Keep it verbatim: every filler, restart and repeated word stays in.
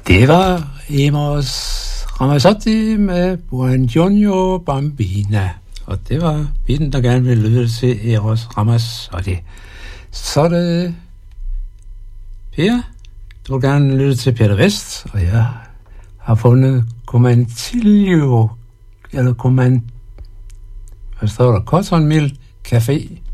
Det var Eros Ramazzotti med Buongiorno Bambina. Og det var bitten, der gerne ville lytte til Eros Ramazzotti. Så er det Per. Du vil gerne lytte til Peter Vest, og jeg har fundet Comantillo, eller Coman... Hvad står der? Cotton Mill Café